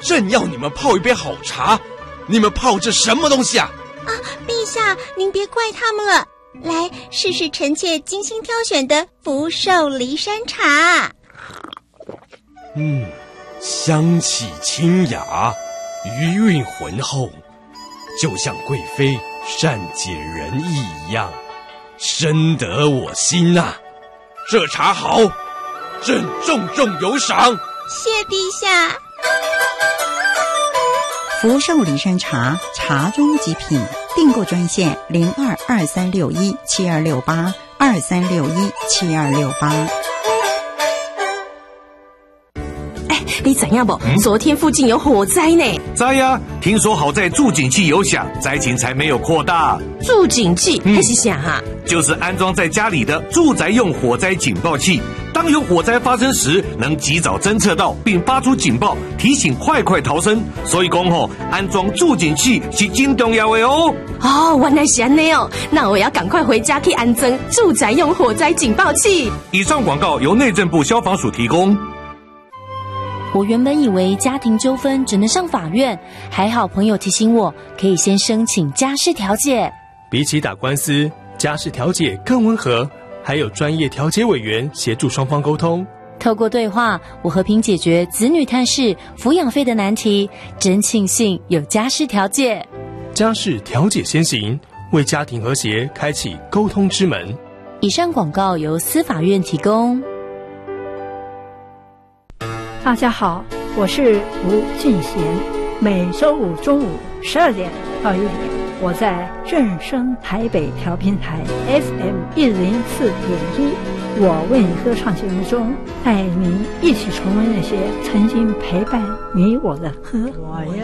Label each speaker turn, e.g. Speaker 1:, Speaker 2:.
Speaker 1: 正要你们泡一杯好茶，你们泡这什么东西啊？
Speaker 2: 陛下，您别怪他们了。来，试试臣妾精心挑选的福寿梨山茶。
Speaker 1: 香气清雅，余韵浑厚，就像贵妃善解人意一样，深得我心啊！这茶好，朕重重有赏。
Speaker 2: 谢陛下。
Speaker 3: 福寿梨山茶，茶中极品。订购专线0223617268，23617268。
Speaker 4: 你怎样不？昨天附近有火灾呢。
Speaker 5: 灾呀！听说好在助警器有响，灾情才没有扩大。
Speaker 4: 助警器那是啥啊？
Speaker 5: 就是安装在家里的住宅用火灾警报器。当有火灾发生时，能及早侦测到并发出警报，提醒快逃生。所以讲安装助警器是真重要的哦。
Speaker 4: 原来是这样哦。那我要赶快回家去安装住宅用火灾警报器。
Speaker 5: 以上广告由内政部消防署提供。
Speaker 6: 我原本以为家庭纠纷只能上法院，还好朋友提醒我，可以先申请家事调解。
Speaker 7: 比起打官司，家事调解更温和，还有专业调解委员协助双方沟通。
Speaker 6: 透过对话，我和平解决子女探视、抚养费的难题，真庆幸有家事调解。
Speaker 7: 家事调解先行，为家庭和谐开启沟通之门。
Speaker 6: 以上广告由司法院提供。
Speaker 8: 大家好，我是吴俊贤。每周五中午12点到1点，我在正声台北调频台 FM104.1，我为你歌唱节目中，带您一起重温那些曾经陪伴你我的歌。